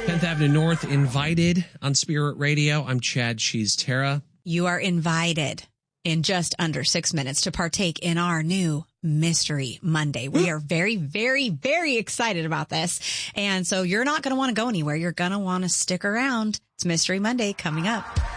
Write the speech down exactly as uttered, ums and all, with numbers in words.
tenth Avenue North invited on Spirit Radio. I'm Chad. She's Tara. You are invited in just under six minutes to partake in our new Mystery Monday. We are very, very, very excited about this. And so you're not going to want to go anywhere. You're going to want to stick around. It's Mystery Monday coming up.